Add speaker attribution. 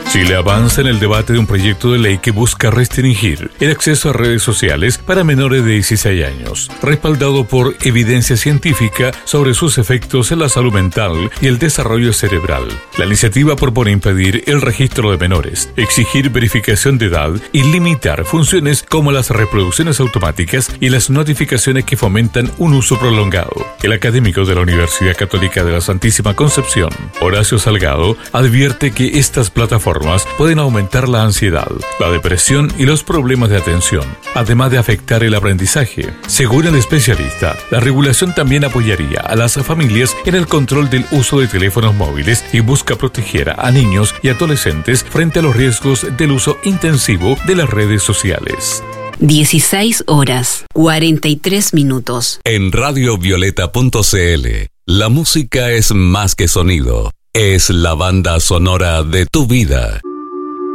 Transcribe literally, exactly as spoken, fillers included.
Speaker 1: Chile avanza en el debate de un proyecto de ley que busca restringir el acceso a redes sociales para menores de dieciséis años, respaldado por evidencia científica sobre sus efectos en la salud mental y el desarrollo cerebral. La iniciativa propone impedir el registro de menores, exigir verificación de edad y limitar funciones como las reproducciones automáticas y las notificaciones que fomentan un uso prolongado. El académico de la Universidad Católica de la Santísima Concepción, Horacio Salgado, advierte que estas plataformas pueden aumentar la ansiedad, la depresión y los problemas de atención, además de afectar el aprendizaje. Según el especialista, la regulación también apoyaría a las familias en el control del uso de teléfonos móviles y busca proteger a niños y adolescentes frente a los riesgos del uso intensivo de las redes sociales.
Speaker 2: dieciséis horas, cuarenta y tres minutos.
Speaker 3: En radio violeta punto c l, la música es más que sonido, es la banda sonora de tu vida.